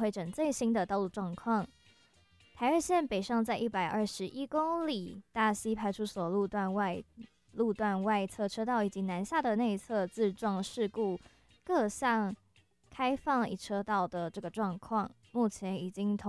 会诊最新的道路状况。台二线北上在121公里，大溪派出所路段外侧车道以及南下的内侧自撞事故各项开放一车道的这个状况，目前已经